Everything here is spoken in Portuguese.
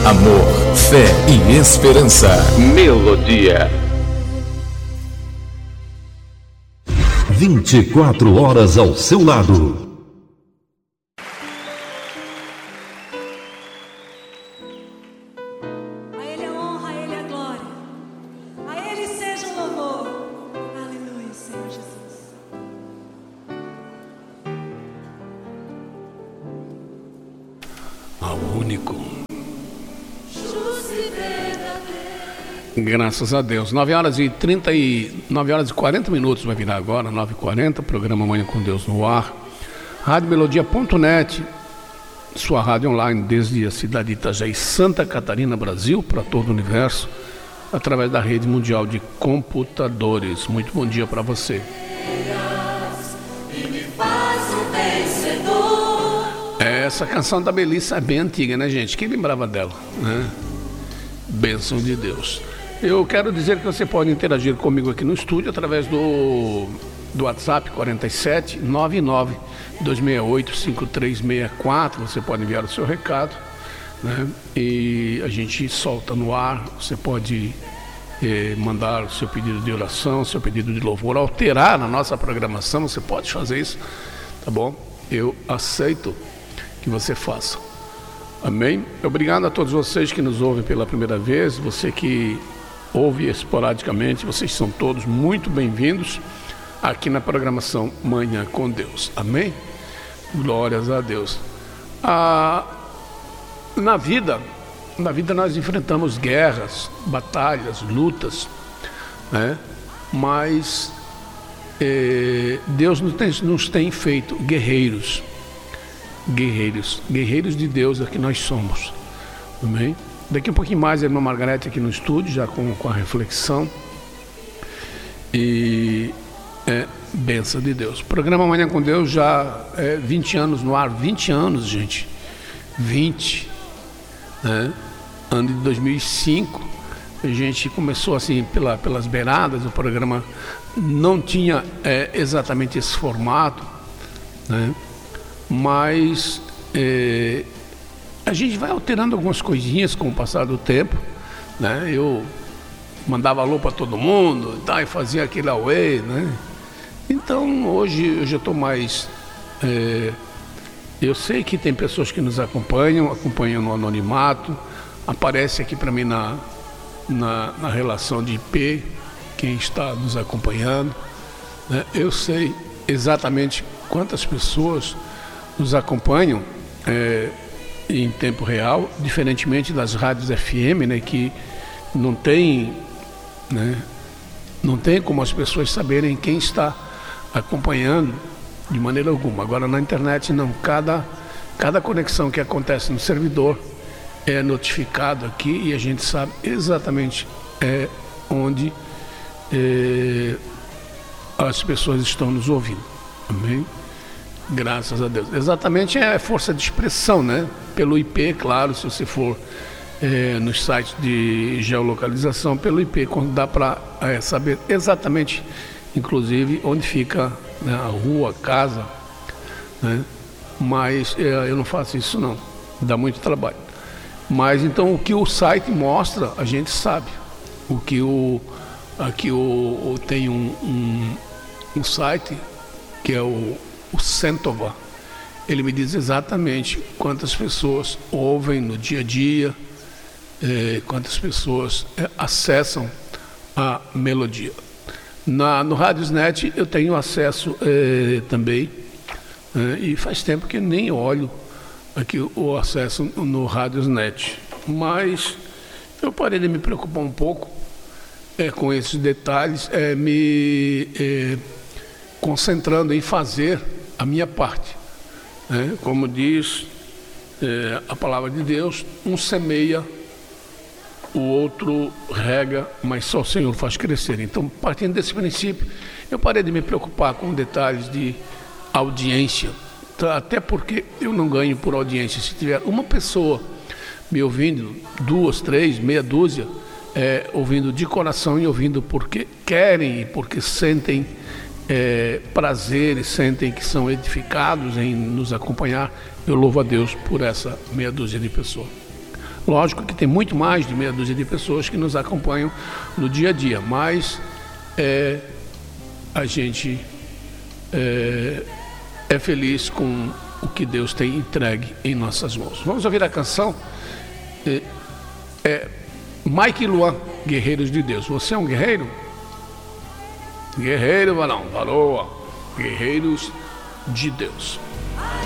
Amor, fé e esperança. Melodia. 24 horas ao seu lado. Graças a Deus. 9 horas e 40 minutos vai virar agora, 9h40, programa Manhã com Deus no ar. Radiomelodia.net, sua rádio online desde a cidade de Itajaí, Santa Catarina, Brasil, para todo o universo, através da rede mundial de computadores. Muito bom dia para você. Essa canção da Melissa é bem antiga, né, gente? Quem lembrava dela, né? Bênção de Deus. Eu quero dizer que você pode interagir comigo aqui no estúdio através do WhatsApp 47 99 268 5364. Você pode enviar o seu recado, né? E a gente solta no ar. Você pode mandar o seu pedido de oração, seu pedido de louvor, alterar na nossa programação. Você pode fazer isso, tá bom? Eu aceito que você faça. Amém? Obrigado a todos vocês que nos ouvem pela primeira vez, você que ouve esporadicamente, vocês são todos muito bem-vindos aqui na programação Manhã com Deus. Amém? Glórias a Deus. Na vida nós enfrentamos guerras, batalhas, lutas, né? Mas Deus nos tem feito guerreiros de Deus é que nós somos. Amém? Daqui um pouquinho mais a irmã Margarete aqui no estúdio, já com a reflexão. E bênção de Deus. O programa Manhã com Deus já é 20 anos no ar, 20 anos, gente. 20, né? Ano de 2005, a gente começou assim pelas beiradas, o programa não tinha exatamente esse formato, né? Mas a gente vai alterando algumas coisinhas com o passar do tempo, né? Eu mandava alô para todo mundo e fazia aquele away, né? Então hoje eu já estou mais... eu sei que tem pessoas que nos acompanham no anonimato, aparece aqui para mim na relação de IP quem está nos acompanhando, né? Eu sei exatamente quantas pessoas nos acompanham em tempo real, diferentemente das rádios FM, né, que não tem, né, não tem como as pessoas saberem quem está acompanhando de maneira alguma. Agora na internet não, cada conexão que acontece no servidor é notificado aqui e a gente sabe exatamente onde as pessoas estão nos ouvindo. Amém? Graças a Deus. Exatamente, é força de expressão, né? Pelo IP, claro, se você for nos sites de geolocalização, pelo IP, quando dá para saber exatamente, inclusive, onde fica, né, a rua, a casa, né? Mas eu não faço isso não, dá muito trabalho. Mas então o que o site mostra, a gente sabe. Aqui tem um site que é o Centova, ele me diz exatamente quantas pessoas ouvem no dia a dia, quantas pessoas acessam a melodia. No Radiosnet eu tenho acesso também, e faz tempo que nem olho aqui o acesso no Radiosnet, mas eu parei de me preocupar um pouco com esses detalhes, me concentrando em fazer a minha parte, né? Como diz a palavra de Deus, um semeia, o outro rega, mas só o Senhor faz crescer. Então, partindo desse princípio, eu parei de me preocupar com detalhes de audiência, até porque eu não ganho por audiência. Se tiver uma pessoa me ouvindo, 2, 3, meia dúzia, ouvindo de coração e ouvindo porque querem e porque sentem prazer e sentem que são edificados em nos acompanhar, eu louvo a Deus por essa meia dúzia de pessoas. Lógico que tem muito mais de meia dúzia de pessoas que nos acompanham no dia a dia, mas a gente é feliz com o que Deus tem entregue em nossas mãos. Vamos ouvir a canção Mike e Luan, Guerreiros de Deus. Você é um guerreiro? Guerreiro, varão, varoa, guerreiros de Deus.